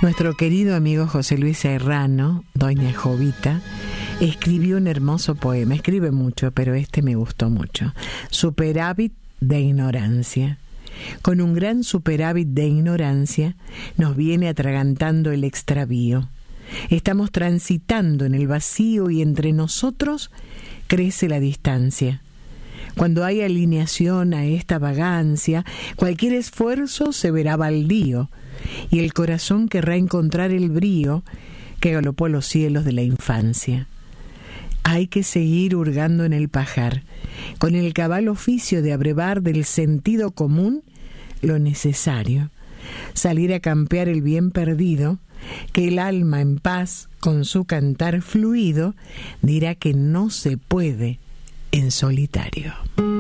Nuestro querido amigo José Luis Serrano, Doña Jovita, escribió un hermoso poema. Escribe mucho, pero este me gustó mucho. Superávit de ignorancia. Con un gran superávit de ignorancia nos viene atragantando el extravío. Estamos transitando en el vacío y entre nosotros crece la distancia. Cuando hay alineación a esta vagancia, cualquier esfuerzo se verá baldío y el corazón querrá encontrar el brío que galopó a los cielos de la infancia. Hay que seguir hurgando en el pajar, con el cabal oficio de abrevar del sentido común lo necesario, salir a campear el bien perdido, que el alma en paz con su cantar fluido dirá que no se puede en solitario.